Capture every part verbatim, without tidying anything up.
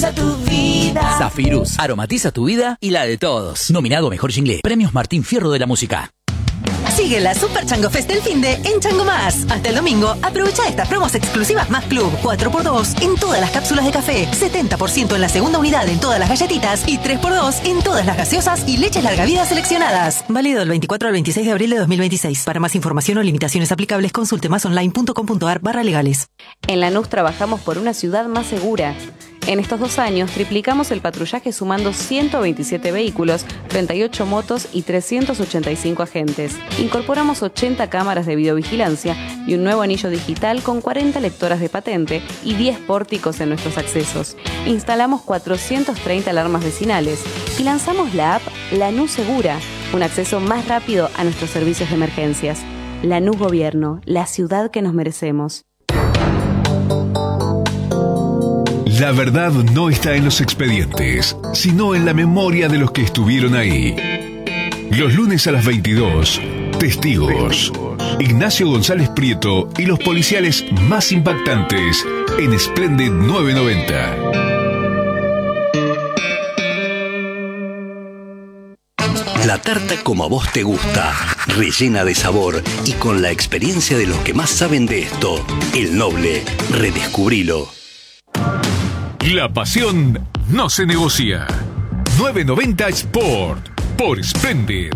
aromatiza tu vida. Zafirus, aromatiza tu vida y la de todos. Nominado a Mejor Jingle. Premios Martín Fierro de la Música. Sigue la Super Chango Fest del finde en Chango Más. Hasta el domingo, aprovecha estas promos exclusivas Más Club. cuatro por dos en todas las cápsulas de café, setenta por ciento en la segunda unidad en todas las galletitas y tres por dos en todas las gaseosas y leches larga vida seleccionadas. Válido del veinticuatro al veintiséis de abril de dos mil veintiséis. Para más información o limitaciones aplicables, consulte masonline.com.ar barra legales. En Lanús trabajamos por una ciudad más segura. En estos dos años triplicamos el patrullaje sumando ciento veintisiete vehículos, treinta y ocho motos y trescientos ochenta y cinco agentes. Incorporamos ochenta cámaras de videovigilancia y un nuevo anillo digital con cuarenta lectoras de patente y diez pórticos en nuestros accesos. Instalamos cuatrocientas treinta alarmas vecinales y lanzamos la app Lanús Segura, un acceso más rápido a nuestros servicios de emergencias. Lanús Gobierno, la ciudad que nos merecemos. La verdad no está en los expedientes, sino en la memoria de los que estuvieron ahí. Los lunes a las veintidós, Testigos. Ignacio González Prieto y los policiales más impactantes en Splendid nueve noventa. La tarta como a vos te gusta, rellena de sabor y con la experiencia de los que más saben de esto. El Noble, redescubrilo. La pasión no se negocia. nueve noventa Sport por Splendid.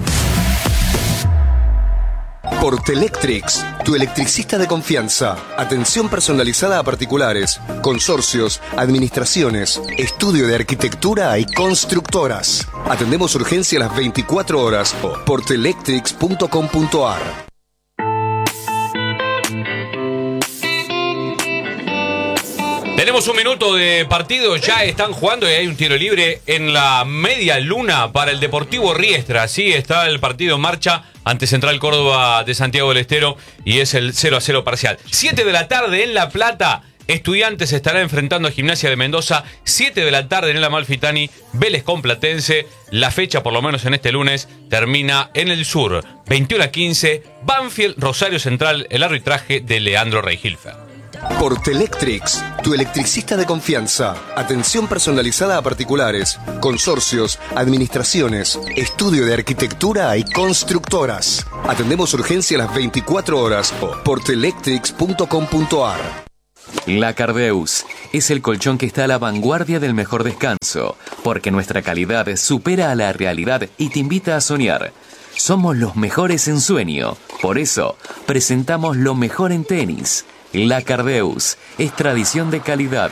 Portelectrics, tu electricista de confianza. Atención personalizada a particulares, consorcios, administraciones, estudio de arquitectura y constructoras. Atendemos urgencia a las veinticuatro horas. portelectrics punto com punto ar. Tenemos un minuto de partido, ya están jugando y hay un tiro libre en la media luna para el Deportivo Riestra. Sí, está el partido en marcha ante Central Córdoba de Santiago del Estero y es el cero a cero parcial. siete de la tarde en La Plata, Estudiantes estará enfrentando a Gimnasia de Mendoza. siete de la tarde en el Amalfitani, Vélez con Platense. La fecha, por lo menos en este lunes, termina en el sur. veintiuno a quince, Banfield, Rosario Central, el arbitraje de Leandro Reihilfer. Portelectrics, tu electricista de confianza. Atención personalizada a particulares, consorcios, administraciones, estudio de arquitectura y constructoras. Atendemos urgencia a las veinticuatro horas. portelectrics punto com punto ar. La Cardeus es el colchón que está a la vanguardia del mejor descanso, porque nuestra calidad supera a la realidad y te invita a soñar. Somos los mejores en sueño, por eso presentamos lo mejor en tenis. La Cardeus es tradición de calidad.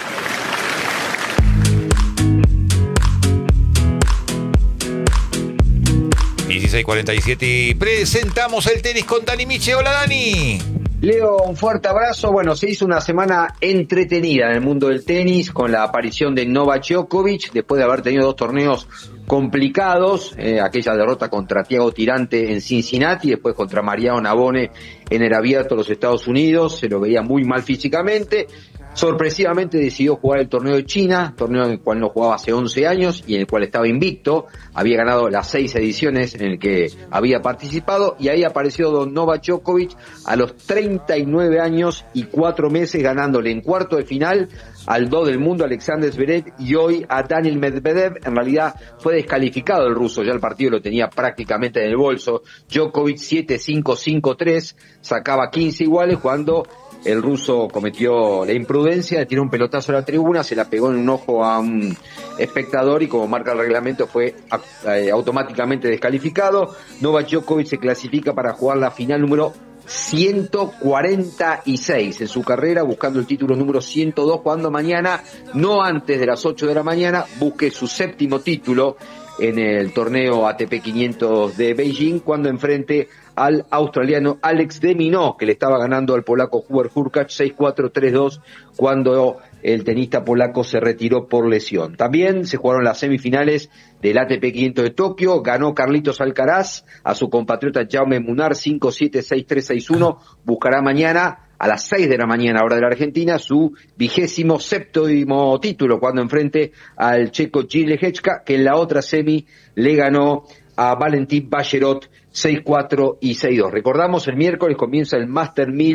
dieciséis cuarenta y siete y presentamos el tenis con Dani Miche. Hola, Dani. Leo, un fuerte abrazo. Bueno, se hizo una semana entretenida en el mundo del tenis con la aparición de Novak Djokovic después de haber tenido dos torneos complicados, eh, aquella derrota contra Thiago Tirante en Cincinnati, después contra Mariano Navone en el Abierto de los Estados Unidos, se lo veía muy mal físicamente. Sorpresivamente decidió jugar el torneo de China, torneo en el cual no jugaba hace once años y en el cual estaba invicto, había ganado las seis ediciones en el que había participado, y ahí apareció don Novak Djokovic a los treinta y nueve años y cuatro meses, ganándole en cuarto de final al do del mundo Alexander Zverev y hoy a Daniil Medvedev. En realidad fue descalificado el ruso, ya el partido lo tenía prácticamente en el bolso. Djokovic siete cinco cinco tres, sacaba quince iguales cuando el ruso cometió la imprudencia de tirar un pelotazo a la tribuna, se la pegó en un ojo a un espectador y como marca el reglamento fue eh, automáticamente descalificado. Novak Djokovic se clasifica para jugar la final número ciento cuarenta y seis en su carrera, buscando el título número ciento dos, cuando mañana, no antes de las ocho de la mañana, busque su séptimo título en el torneo A T P quinientos de Beijing, cuando enfrente al australiano Alex de Minaur, que le estaba ganando al polaco Hubert Hurkacz seis cuatro tres dos, cuando el tenista polaco se retiró por lesión. También se jugaron las semifinales del A T P quinientos de Tokio, ganó Carlitos Alcaraz a su compatriota Jaume Munar cinco siete seis tres seis uno, buscará mañana a las seis de la mañana, hora de la Argentina, su vigésimo séptimo título, cuando enfrente al checo Gilles Hečka, que en la otra semi le ganó a Valentín Bajerot seis cuatro y seis dos. Recordamos, el miércoles comienza el Master mil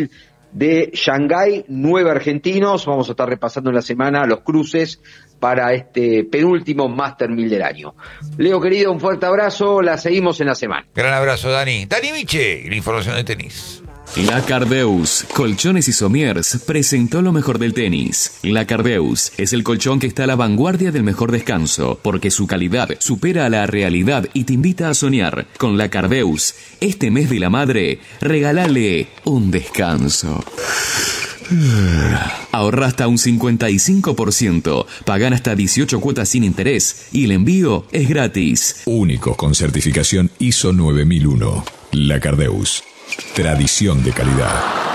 de Shanghái, nueve argentinos. Vamos a estar repasando en la semana los cruces para este penúltimo Master mil del año. Leo, querido, un fuerte abrazo, la seguimos en la semana. Gran abrazo, Dani. Dani Miche, la información de tenis. La Cardeus, Colchones y Somiers, presentó lo mejor del tenis. La Cardeus es el colchón que está a la vanguardia del mejor descanso, porque su calidad supera a la realidad y te invita a soñar. Con La Cardeus, este mes de la madre, regálale un descanso. Ahorra hasta un cincuenta y cinco por ciento, pagan hasta dieciocho cuotas sin interés y el envío es gratis. Único con certificación I S O nueve mil uno. La Cardeus. Tradición de calidad.